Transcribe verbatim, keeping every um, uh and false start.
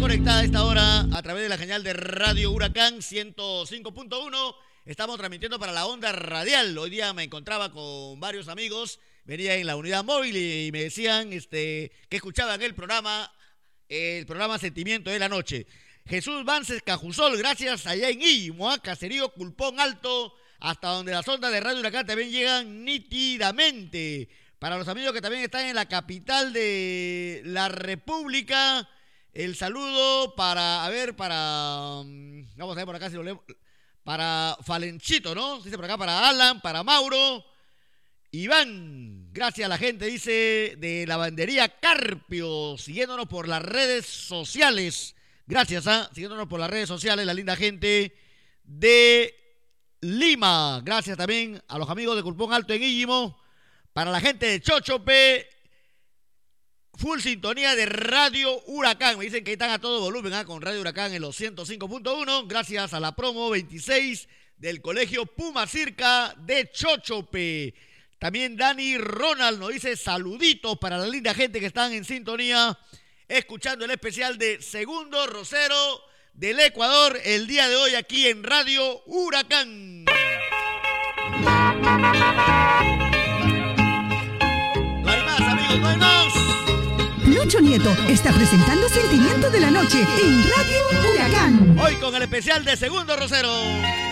conectada a esta hora a través de la señal de Radio Huracán ciento cinco punto uno. Estamos transmitiendo para la onda radial. Hoy día me encontraba con varios amigos, venía en la unidad móvil y me decían este, que escuchaban el programa, el programa Sentimiento de la Noche. Jesús Vances Cajusol, gracias allá en Illimo, Caserío Culpón Alto, hasta donde las ondas de Radio Huracán también llegan nítidamente. Para los amigos que también están en la capital de la República, el saludo para, a ver, para, vamos a ver por acá si lo leemos, para Falenchito, ¿no? Dice por acá para Alan, para Mauro, Iván, gracias a la gente, dice, de Lavandería Carpio, siguiéndonos por las redes sociales. Gracias, ¿ah? ¿eh? Siguiéndonos por las redes sociales, la linda gente de Lima. Gracias también a los amigos de Culpón Alto en Illimo. Para la gente de Chochope, full sintonía de Radio Huracán. Me dicen que ahí están a todo volumen, ¿eh? Con Radio Huracán en los ciento cinco punto uno. Gracias a la promo veintiséis del Colegio Puma Circa de Chochope. También Dani Ronald nos dice saluditos para la linda gente que están en sintonía, escuchando el especial de Segundo Rosero del Ecuador el día de hoy aquí en Radio Huracán. No hay más, amigos, no hay más. Lucho Nieto está presentando Sentimiento de la Noche en Radio Huracán. Hoy con el especial de Segundo Rosero.